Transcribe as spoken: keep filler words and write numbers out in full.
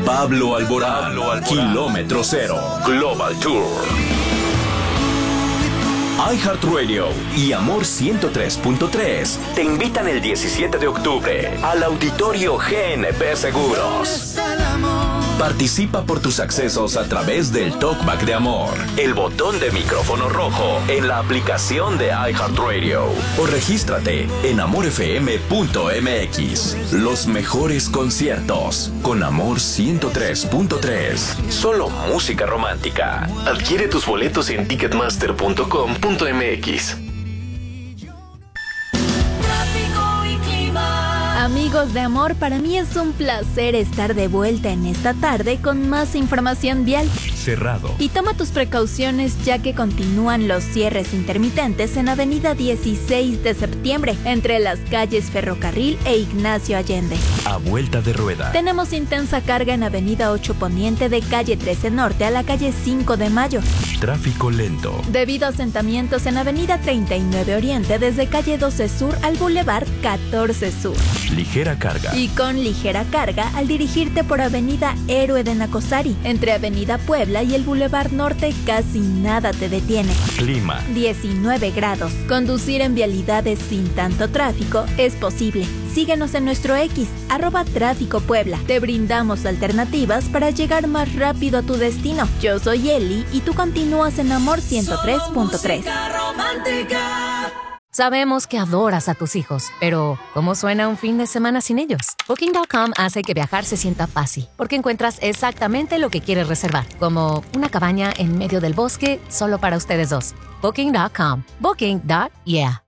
Pablo Alborán, Pablo Alborán. Kilómetro Cero, Global Tour. iHeartRadio y Amor ciento tres punto tres te invitan el diecisiete de octubre al Auditorio G N P Seguros. Participa por tus accesos a través del Talkback de Amor, el botón de micrófono rojo en la aplicación de iHeartRadio o regístrate en amor f m punto m x. Los mejores conciertos con Amor ciento tres punto tres. Solo música romántica. Adquiere tus boletos en ticketmaster punto com punto m x. Amigos de Amor, para mí es un placer estar de vuelta en esta tarde con más información vial. Cerrado. Y toma tus precauciones ya que continúan los cierres intermitentes en Avenida dieciséis de septiembre, entre las calles Ferrocarril e Ignacio Allende. A vuelta de rueda. Tenemos intensa carga en Avenida ocho Poniente de calle trece Norte a la calle cinco de Mayo. Tráfico lento. Debido a asentamientos en Avenida treinta y nueve Oriente desde calle doce Sur al Boulevard catorce Sur. Ligera carga. Y con ligera carga al dirigirte por Avenida Héroe de Nacosari, entre Avenida Puebla y el Boulevard Norte, casi nada te detiene. Clima. diecinueve grados. Conducir en vialidades sin tanto tráfico es posible. Síguenos en nuestro X, arroba Tráfico Puebla. Te brindamos alternativas para llegar más rápido a tu destino. Yo soy Eli y tú continúas en Amor ciento tres punto tres. Sabemos que adoras a tus hijos, pero ¿cómo suena un fin de semana sin ellos? Booking punto com hace que viajar se sienta fácil, porque encuentras exactamente lo que quieres reservar, como una cabaña en medio del bosque solo para ustedes dos. Booking punto com. Booking. Yeah.